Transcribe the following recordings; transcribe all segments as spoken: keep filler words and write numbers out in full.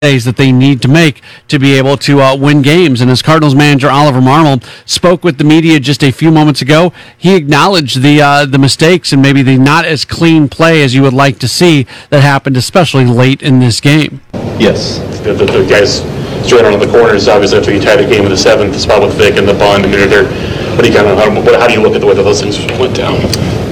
plays that they need to make to be able to uh, win games. And as Cardinals manager Oliver Marmol spoke with the media just a few moments ago, he acknowledged the uh, the mistakes and maybe the not as clean play as you would like to see that happened, especially late in this game. Yes. The, the, the guys straight on the corners, obviously, after you tie the game in the seventh, the spot with Vic and the bunt, I mean, they're, what do you kind of, how, how do you look at the way that those things went down?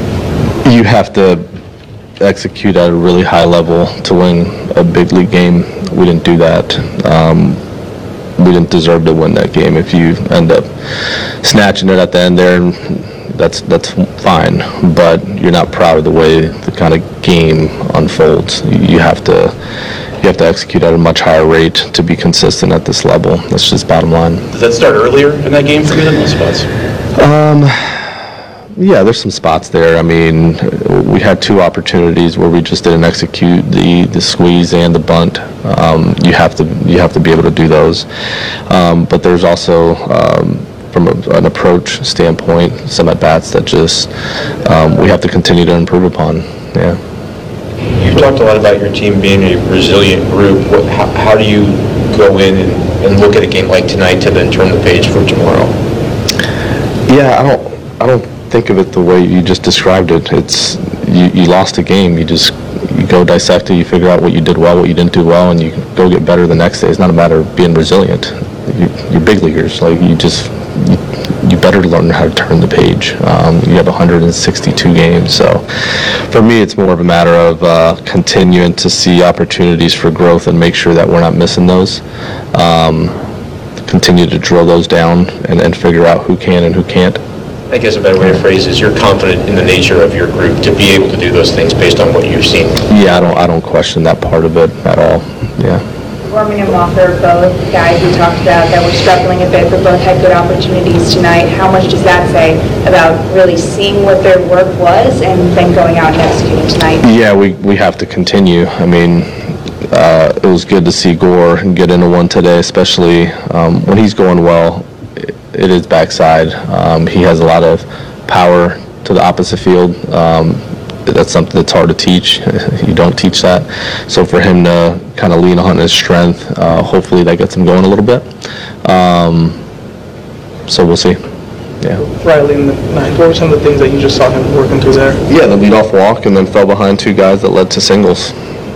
You have to execute at a really high level to win a big league game. We didn't do that. Um, we didn't deserve to win that game. If you end up snatching it at the end there, that's that's fine. But you're not proud of the way the kind of game unfolds. You have to you have to execute at a much higher rate to be consistent at this level. That's just bottom line. Does that start earlier in that game for you than those spots? Um. Yeah, there's some spots there. I mean, we had two opportunities where we just didn't execute the, the squeeze and the bunt. Um, you have to you have to be able to do those. Um, but there's also, um, from a, an approach standpoint, some at bats that just um, we have to continue to improve upon. Yeah. You've talked a lot about your team being a resilient group. What, how, how do you go in and, and look at a game like tonight to then turn the page for tomorrow? Yeah, I don't I don't. think of it the way you just described it. It's you, you lost a game. You just you go dissect it. You figure out what you did well, what you didn't do well, and you go get better the next day. It's not a matter of being resilient. You, you're big leaguers. Like you just you, you better learn how to turn the page. Um, you have one hundred sixty-two games. So for me, it's more of a matter of uh, continuing to see opportunities for growth and make sure that we're not missing those. Um, continue to drill those down and, and figure out who can and who can't. I guess a better way to phrase is you're confident in the nature of your group to be able to do those things based on what you've seen. Yeah, I don't I don't question that part of it at all. Yeah. Gorman and Walker, both guys we talked about that were struggling a bit, but both had good opportunities tonight. How much does that say about really seeing what their work was and then going out and executing tonight? Yeah, we, we have to continue. I mean, uh, it was good to see Gore get into one today, especially um, when he's going well. It is backside. Um, he has a lot of power to the opposite field. Um, that's something that's hard to teach. You don't teach that. So for him to kind of lean on his strength, uh, hopefully that gets him going a little bit. Um, so we'll see. Yeah. Riley in the ninth, what were some of the things that you just saw him working through there? Yeah, the leadoff walk and then fell behind two guys that led to singles.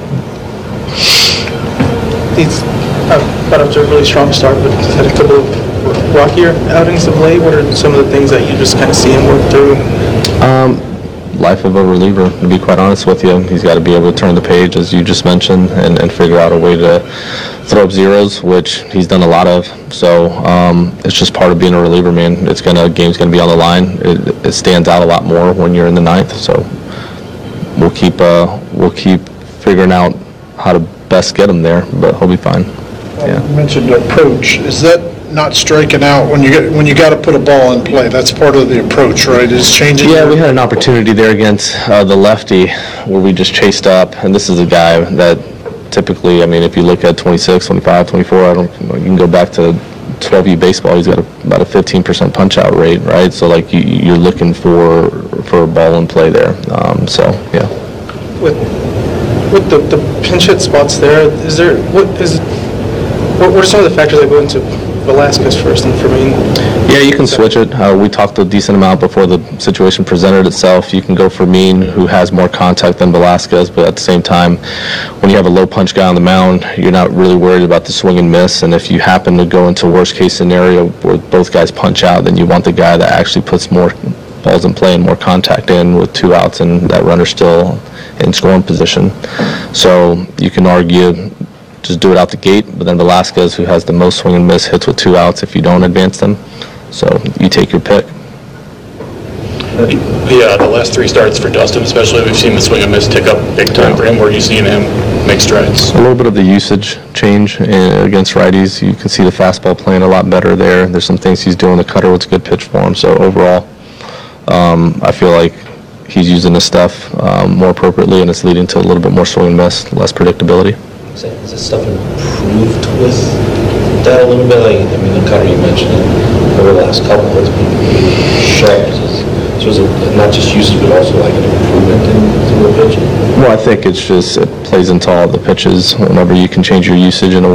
He's uh, got off to a really strong start, but he's had a couple of rockier outings of late. What are some of the things that you just kind of see him work through? Um, life of a reliever, to be quite honest with you. He's got to be able to turn the page, as you just mentioned, and, and figure out a way to throw up zeros, which he's done a lot of. So um, it's just part of being a reliever, man. It's gonna game's gonna be on the line. It, it stands out a lot more when you're in the ninth. So we'll keep uh, we'll keep figuring out how to best get him there, but he'll be fine. Yeah. You mentioned approach. Is that not striking out when you get when you got to put a ball in play? That's part of the approach, right? Is changing. Yeah, we had an opportunity there against uh, the lefty where we just chased up, and this is a guy that typically, I mean, if you look at twenty-six, twenty-five, twenty-four, I don't, you can go back to twelve U baseball. He's got a, about a fifteen percent punch out rate, right? So like you, you're looking for for a ball in play there. Um, so yeah. With with the, the pinch hit spots there, is there what is what, what are some of the factors that go into Velasquez first and Fermin? Yeah, you can switch it. Uh, we talked a decent amount before the situation presented itself. You can go Fermin, who has more contact than Velasquez, but at the same time, when you have a low punch guy on the mound, you're not really worried about the swing and miss. And if you happen to go into worst case scenario where both guys punch out, then you want the guy that actually puts more balls in play and more contact in with two outs and that runner still in scoring position. So you can argue just do it out the gate, but then Velasquez, who has the most swing and miss, hits with two outs if you don't advance them. So you take your pick. Yeah, the last three starts for Dustin, especially, we've seen the swing and miss tick up big time for him. Where are you seeing him make strides? A little bit of the usage change in, against righties. You can see the fastball playing a lot better there. There's some things he's doing. The cutter was a good pitch for him. So overall, um, I feel like he's using this stuff um, more appropriately, and it's leading to a little bit more swing and miss, less predictability. Has this stuff improved with that a little bit? Like, I mean, the cutter you mentioned it over the last couple, it's been sharp. So is it not just usage, but also like an improvement in single pitch? Well, I think it's just, it plays into all the pitches. Whenever you can change your usage in a